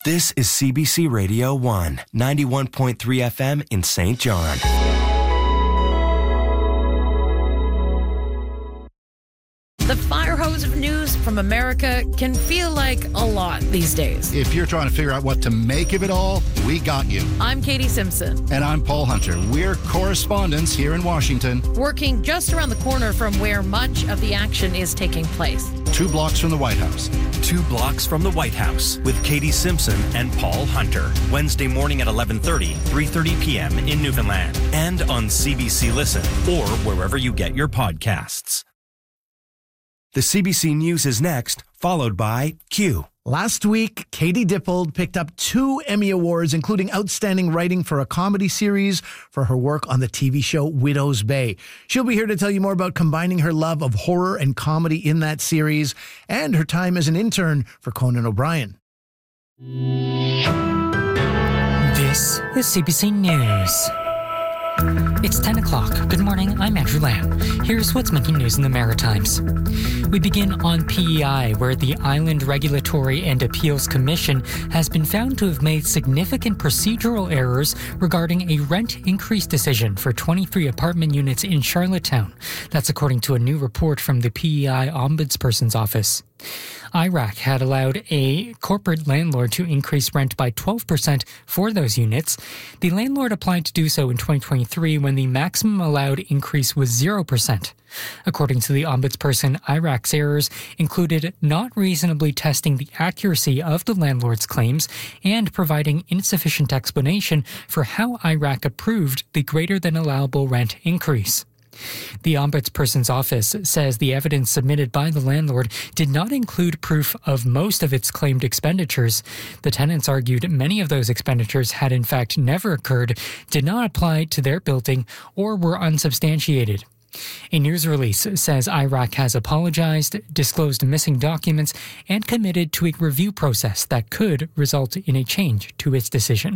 This is CBC Radio 1, 91.3 FM in St. John. The fire hose of news from America can feel like a lot these days. If you're trying to figure out what to make of it all, we got you. I'm Katie Simpson. And I'm Paul Hunter. We're correspondents here in Washington. Working just around the corner from where much of the action is taking place. 2 blocks from the White House. 2 blocks from the White House with Katie Simpson and Paul Hunter. Wednesday morning at 11:30, 3:30 p.m. in Newfoundland. And on CBC Listen or wherever you get your podcasts. The CBC News is next, followed by Q. Last week, Katie Dippold picked up 2 Emmy Awards, including Outstanding Writing for a Comedy Series for her work on the TV show Widow's Bay. She'll be here to tell you more about combining her love of horror and comedy in that series and her time as an intern for Conan O'Brien. This is CBC News. It's 10 o'clock. Good morning, I'm Andrew Lamb. Here's what's making news in the Maritimes. We begin on PEI, where the Island Regulatory and Appeals Commission has been found to have made significant procedural errors regarding a rent increase decision for 23 apartment units in Charlottetown. That's according to a new report from the PEI Ombudsperson's Office. IRAC had allowed a corporate landlord to increase rent by 12% for those units. The landlord applied to do so in 2023 when the maximum allowed increase was 0%. According to the Ombudsperson, IRAC's errors included not reasonably testing the accuracy of the landlord's claims and providing insufficient explanation for how IRAC approved the greater than allowable rent increase. The Ombudsperson's office says the evidence submitted by the landlord did not include proof of most of its claimed expenditures. The tenants argued many of those expenditures had in fact never occurred, did not apply to their building, or were unsubstantiated. A news release says IRAC has apologized, disclosed missing documents, and committed to a review process that could result in a change to its decision.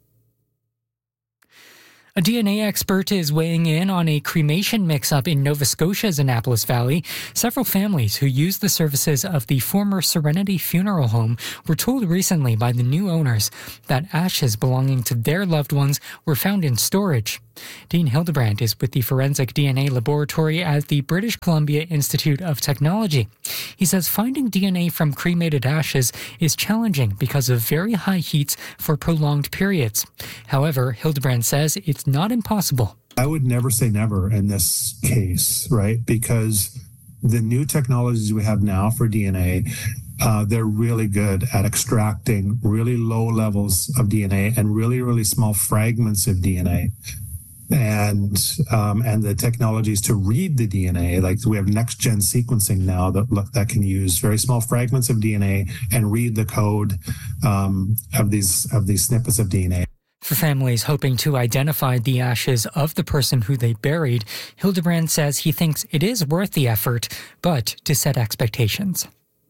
A DNA expert is weighing in on a cremation mix-up in Nova Scotia's Annapolis Valley. Several families who used the services of the former Serenity Funeral Home were told recently by the new owners that ashes belonging to their loved ones were found in storage. Dean Hildebrand is with the Forensic DNA Laboratory at the British Columbia Institute of Technology. He says finding DNA from cremated ashes is challenging because of very high heats for prolonged periods. However, Hildebrand says it's not impossible. I would never say never in this case, right? Because the new technologies we have now for DNA, they're really good at extracting really low levels of DNA and really, really small fragments of DNA. And the technologies to read the DNA, like we have next-gen sequencing now that can use very small fragments of DNA and read the code of these snippets of DNA. For families hoping to identify the ashes of the person who they buried, Hildebrand says he thinks it is worth the effort, but to set expectations.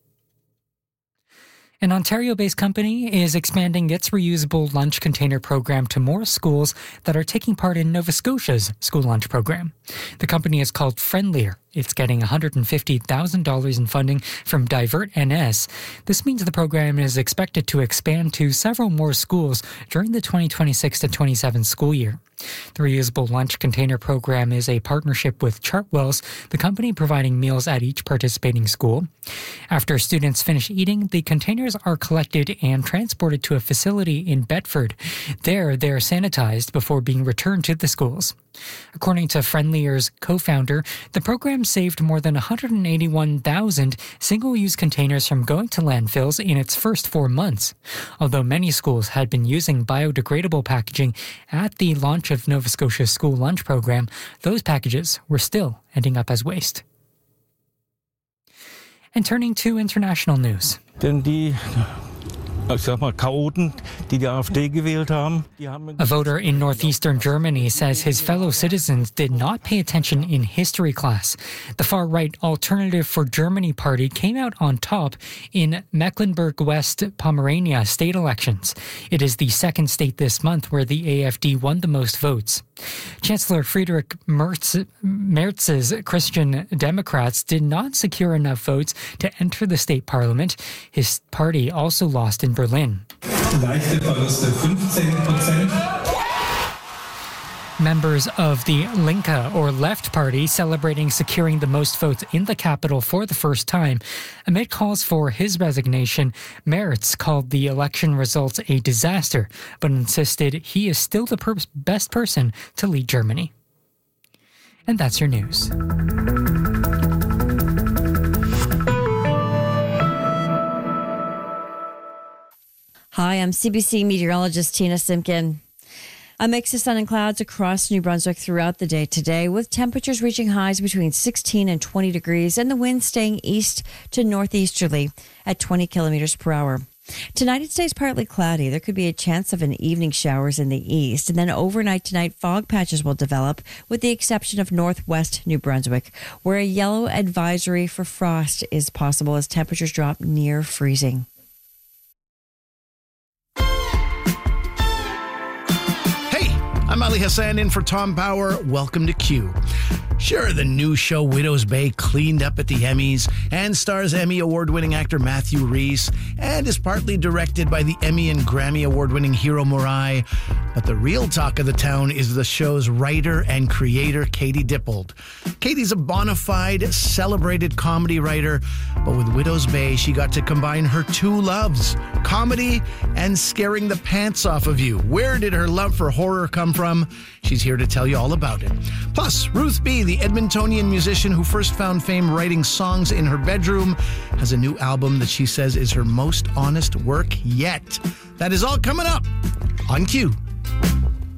An Ontario-based company is expanding its reusable lunch container program to more schools that are taking part in Nova Scotia's school lunch program. The company is called Friendlier. It's getting $150,000 in funding from Divert NS. This means the program is expected to expand to several more schools during the 2026-27 school year. The reusable lunch container program is a partnership with Chartwells, the company providing meals at each participating school. After students finish eating, the containers are collected and transported to a facility in Bedford. There, they are sanitized before being returned to the schools. According to Friendlier's co-founder, the program saved more than 181,000 single-use containers from going to landfills in its first 4 months. Although many schools had been using biodegradable packaging at the launch of Nova Scotia's school lunch program, those packages were still ending up as waste. And turning to international news. A voter in northeastern Germany says his fellow citizens did not pay attention in history class. The far-right Alternative for Germany party came out on top in Mecklenburg-West Pomerania state elections. It is the second state this month where the AfD won the most votes. Chancellor Friedrich Merz's Christian Democrats did not secure enough votes to enter the state parliament. His party also lost in Berlin. Leichte Verluste, 15%. Members of the Linka or Left Party celebrating securing the most votes in the capital for the first time. Amid calls for his resignation, Merz called the election results a disaster, but insisted he is still the best person to lead Germany. And that's your news. Hi, I'm CBC meteorologist Tina Simpkin. A mix of sun and clouds across New Brunswick throughout the day today, with temperatures reaching highs between 16 and 20 degrees and the wind staying east to northeasterly at 20 kilometers per hour. Tonight it stays partly cloudy. There could be a chance of an evening showers in the east, and then overnight tonight fog patches will develop, with the exception of northwest New Brunswick, where a yellow advisory for frost is possible as temperatures drop near freezing. I'm Ali Hassan in for Tom Power. Welcome to Q. Sure, the new show Widows Bay cleaned up at the Emmys and stars Emmy award-winning actor Matthew Rhys and is partly directed by the Emmy and Grammy award-winning Hiro Murai. But the real talk of the town is the show's writer and creator, Katie Dippold. Katie's a bona fide, celebrated comedy writer, but with Widows Bay, she got to combine her two loves, comedy and scaring the pants off of you. Where did her love for horror come from? She's here to tell you all about it. Plus, Ruth B., the Edmontonian musician who first found fame writing songs in her bedroom, has a new album that she says is her most honest work yet. That is all coming up on Q.